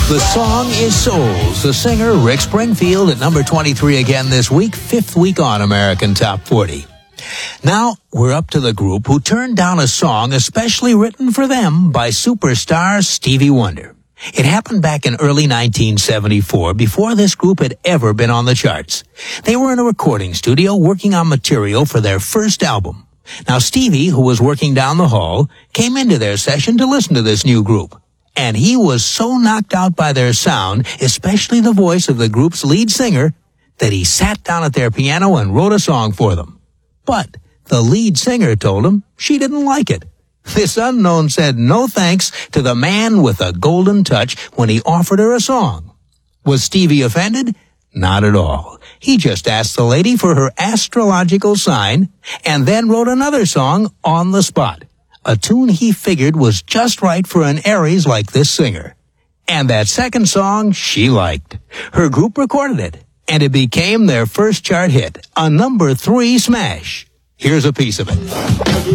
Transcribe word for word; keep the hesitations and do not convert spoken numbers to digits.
The song is Souls. The singer, Rick Springfield, at number twenty-three again this week, fifth week on American Top forty. Now, we're up to the group who turned down a song especially written for them by superstar Stevie Wonder. It happened back in early nineteen seventy-four, before this group had ever been on the charts. They were in a recording studio working on material for their first album. Now, Stevie, who was working down the hall, came into their session to listen to this new group. And he was so knocked out by their sound, especially the voice of the group's lead singer, that he sat down at their piano and wrote a song for them. But the lead singer told him she didn't like it. This unknown said no thanks to the man with a golden touch when he offered her a song. Was Stevie offended? Not at all. He just asked the lady for her astrological sign and then wrote another song on the spot. A tune he figured was just right for an Aries like this singer. And that second song she liked. Her group recorded it, and it became their first chart hit, a number three smash. Here's a piece of it.